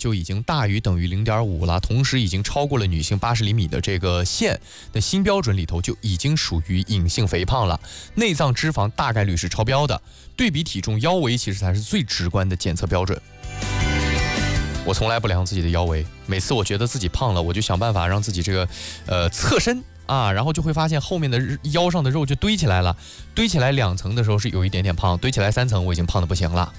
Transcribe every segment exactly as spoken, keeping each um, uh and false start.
就已经大于等于 零点五 了，同时已经超过了女性八十厘米的这个线的新标准里头，就已经属于隐性肥胖了。内脏脂肪大概率是超标的，对比体重、腰围其实才是最直观的检测标准。我从来不量自己的腰围，每次我觉得自己胖了，我就想办法让自己这个呃侧身啊，然后就会发现后面的腰上的肉就堆起来了，堆起来两层的时候是有一点点胖，堆起来三层我已经胖得不行了。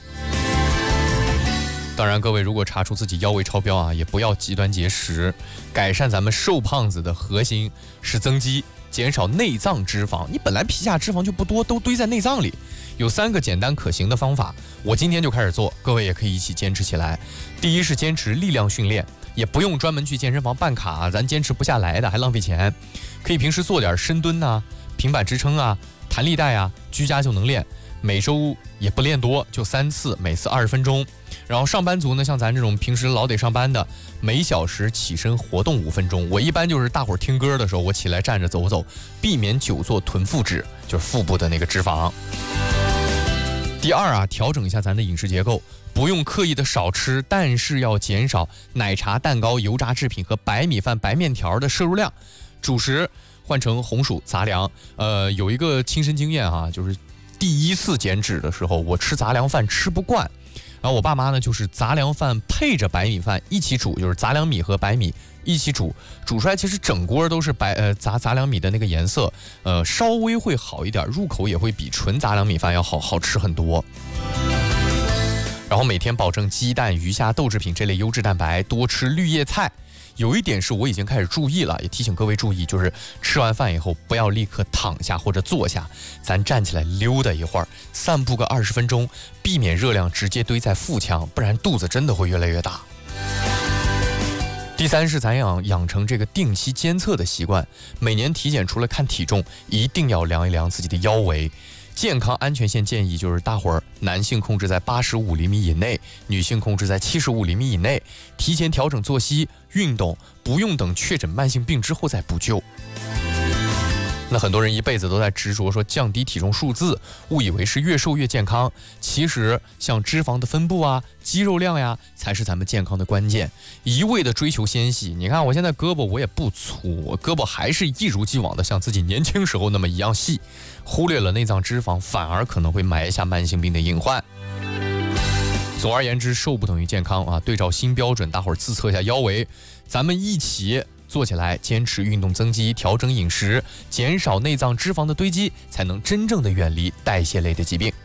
当然各位如果查出自己腰围超标啊，也不要极端节食，改善咱们瘦胖子的核心是增肌，减少内脏脂肪。你本来皮下脂肪就不多，都堆在内脏里。有三个简单可行的方法，我今天就开始做，各位也可以一起坚持起来。第一是坚持力量训练，也不用专门去健身房办卡，咱坚持不下来的还浪费钱。可以平时做点深蹲啊、平板支撑啊、弹力带啊，居家就能练。每周也不练多，就三次，每次二十分钟。然后上班族呢，像咱这种平时老得上班的，每小时起身活动五分钟。我一般就是大伙儿听歌的时候，我起来站着走走，避免久坐臀腹脂，就是腹部的那个脂肪。第二啊，调整一下咱的饮食结构，不用刻意的少吃，但是要减少奶茶、蛋糕、油炸制品和白米饭、白面条的摄入量，主食换成红薯杂粮。呃，有一个亲身经验啊，就是第一次减脂的时候，我吃杂粮饭吃不惯，然后我爸妈呢就是杂粮饭配着白米饭一起煮，就是杂粮米和白米一起煮，煮出来其实整锅都是白呃杂杂粮米的那个颜色，呃稍微会好一点，入口也会比纯杂粮米饭要好好吃很多。然后每天保证鸡蛋、鱼虾、豆制品这类优质蛋白，多吃绿叶菜。有一点是我已经开始注意了，也提醒各位注意，就是吃完饭以后不要立刻躺下或者坐下，咱站起来溜达一会儿，散步个二十分钟，避免热量直接堆在腹腔，不然肚子真的会越来越大。第三是咱养养成这个定期监测的习惯，每年体检除了看体重，一定要量一量自己的腰围。健康安全线建议就是大伙儿男性控制在八十五厘米以内，女性控制在七十五厘米以内，提前调整作息、运动，不用等确诊慢性病之后再补救。那很多人一辈子都在执着说降低体重数字，误以为是越瘦越健康，其实像脂肪的分布啊、肌肉量呀，才是咱们健康的关键。一味的追求纤细，你看我现在胳膊我也不粗，我胳膊还是一如既往的像自己年轻时候那么一样细，忽略了内脏脂肪，反而可能会埋下慢性病的隐患。总而言之，瘦不等于健康啊！对照新标准，大伙儿自测一下腰围，咱们一起做起来，坚持运动增肌，调整饮食，减少内脏脂肪的堆积，才能真正的远离代谢类的疾病。